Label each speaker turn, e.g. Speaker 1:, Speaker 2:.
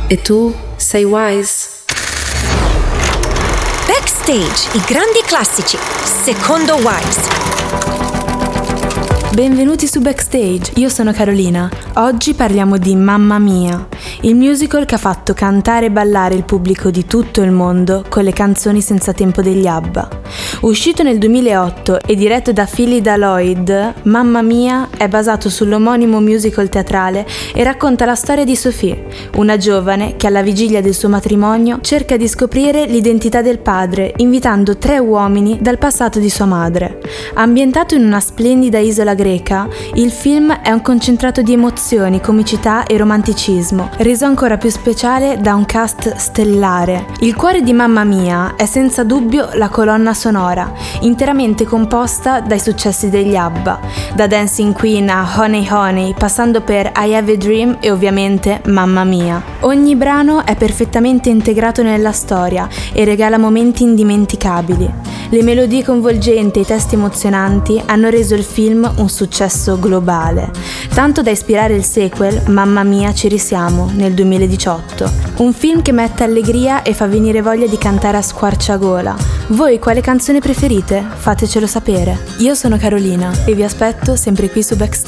Speaker 1: E tu sei Wise.
Speaker 2: Backstage, i grandi classici, secondo Wise.
Speaker 3: Benvenuti su Backstage, io sono Carolina. Oggi parliamo di Mamma Mia, il musical che ha fatto cantare e ballare il pubblico di tutto il mondo con le canzoni senza tempo degli ABBA. Uscito nel 2008 e diretto da Phyllida Lloyd, Mamma Mia è basato sull'omonimo musical teatrale e racconta la storia di Sophie, una giovane che alla vigilia del suo matrimonio cerca di scoprire l'identità del padre, invitando 3 uomini dal passato di sua madre. Ambientato in una splendida isola greca, il film è un concentrato di emozioni, comicità e romanticismo, reso ancora più speciale da un cast stellare. Il cuore di Mamma Mia è senza dubbio la colonna sonora, interamente composta dai successi degli ABBA, da Dancing Queen a Honey Honey, passando per I Have a Dream e ovviamente Mamma Mia. Ogni brano è perfettamente integrato nella storia e regala momenti indimenticabili. Le melodie coinvolgenti e i testi emozionanti hanno reso il film un successo globale, tanto da ispirare il sequel Mamma Mia ci risiamo nel 2018. Un film che mette allegria e fa venire voglia di cantare a squarciagola. Voi quale canzone preferite? Fatecelo sapere. Io sono Carolina e vi aspetto sempre qui su Backstage.